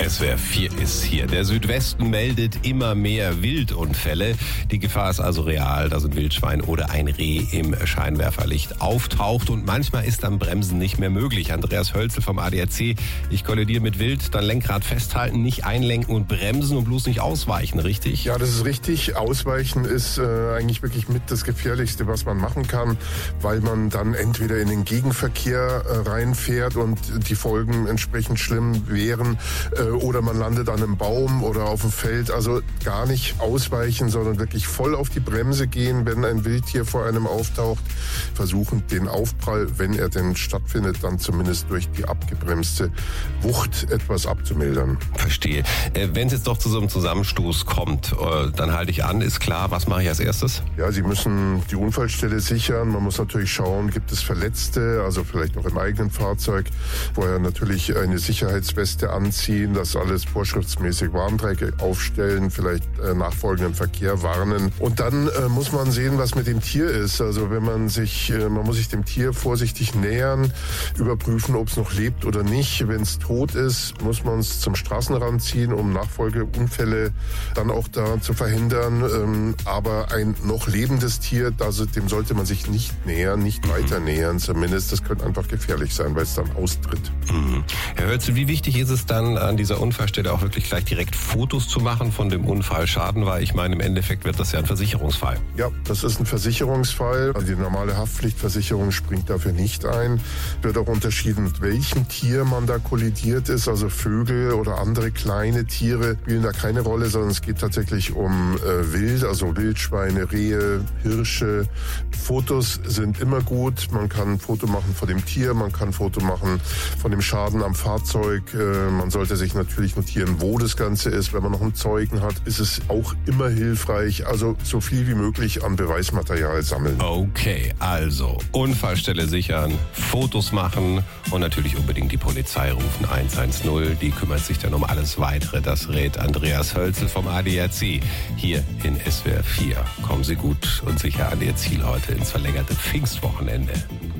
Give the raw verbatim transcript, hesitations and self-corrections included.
S W R vier ist hier. Der Südwesten meldet immer mehr Wildunfälle. Die Gefahr ist also real, dass ein Wildschwein oder ein Reh im Scheinwerferlicht auftaucht. Und manchmal ist dann Bremsen nicht mehr möglich. Andreas Hölzel vom A D A C. Ich kollidiere mit Wild, dann Lenkrad festhalten, nicht einlenken und bremsen und bloß nicht ausweichen, richtig? Ja, das ist richtig. Ausweichen ist äh, eigentlich wirklich mit das Gefährlichste, was man machen kann, weil man dann entweder in den Gegenverkehr äh, reinfährt und die Folgen entsprechend schlimm wären, äh, oder man landet an einem Baum oder auf dem Feld. Also gar nicht ausweichen, sondern wirklich voll auf die Bremse gehen, wenn ein Wildtier vor einem auftaucht. Versuchen den Aufprall, wenn er denn stattfindet, dann zumindest durch die abgebremste Wucht etwas abzumildern. Verstehe. Äh, wenn es jetzt doch zu so einem Zusammenstoß kommt, äh, dann halte ich an, ist klar, was mache ich als erstes? Ja, Sie müssen die Unfallstelle sichern. Man muss natürlich schauen, gibt es Verletzte, also vielleicht noch im eigenen Fahrzeug. Vorher natürlich eine Sicherheitsweste anziehen, das alles vorschriftsmäßig Warndrecke aufstellen, vielleicht äh, nachfolgenden Verkehr warnen. Und dann äh, muss man sehen, was mit dem Tier ist. Also wenn man sich, äh, man muss sich dem Tier vorsichtig nähern, überprüfen, ob es noch lebt oder nicht. Wenn es tot ist, muss man es zum Straßenrand ziehen, um Nachfolgeunfälle dann auch da zu verhindern. Ähm, aber ein noch lebendes Tier, also dem sollte man sich nicht nähern, nicht weiter nähern zumindest. Das könnte einfach gefährlich sein, weil es dann austritt. Mhm. Herr Hölzel, wie wichtig ist es dann, an dieser Unfallstelle auch wirklich gleich direkt Fotos zu machen von dem Unfallschaden? Weil ich meine, im Endeffekt wird das ja ein Versicherungsfall. Ja, das ist ein Versicherungsfall. Die normale Haftpflichtversicherung springt dafür nicht ein. Wird auch unterschieden, mit welchem Tier man da kollidiert ist. Also Vögel oder andere kleine Tiere spielen da keine Rolle, sondern es geht tatsächlich um äh, Wild, also Wildschweine, Rehe, Hirsche. Fotos sind immer gut. Man kann ein Foto machen von dem Tier, man kann ein Foto machen von dem Schaden am Fahrzeug. Äh, man sollte sich natürlich notieren, wo das Ganze ist. Wenn man noch einen Zeugen hat, ist es auch immer hilfreich. Also so viel wie möglich an Beweismaterial sammeln. Okay, also Unfallstelle sichern, Fotos machen und natürlich unbedingt die Polizei rufen. eins eins null, die kümmert sich dann um alles Weitere. Das rät Andreas Hölzel vom A D A C hier in S W R vier. Kommen Sie gut und sicher an Ihr Ziel heute ins verlängerte Pfingstwochenende.